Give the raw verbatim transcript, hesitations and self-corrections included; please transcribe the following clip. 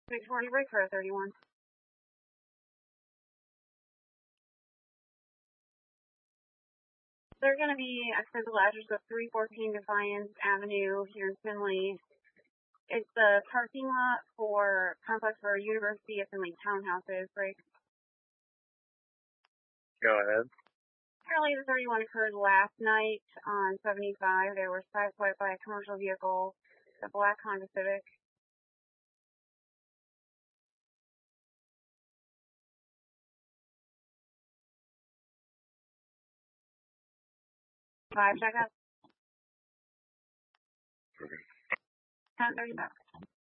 six forty break for a thirty-one. They're going to be accidental address of three fourteen Defiance Avenue here in Findlay. It's the parking lot for complex for University of Findlay townhouses, right? Go ahead. Apparently the thirty-one occurred last night on seventy-five. They were sideswiped by a commercial vehicle, the black Honda Civic. Five checkup. Okay. ten thirty-five.